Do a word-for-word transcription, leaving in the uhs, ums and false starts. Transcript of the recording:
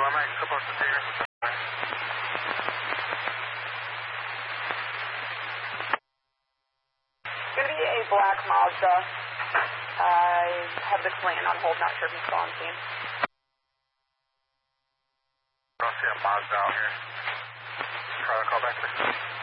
I'm right, supposed to see her. Going to be a black Mazda. I have the client on hold, not sure if he's still on scene. I don't see a Mazda out here. Try to call back, please.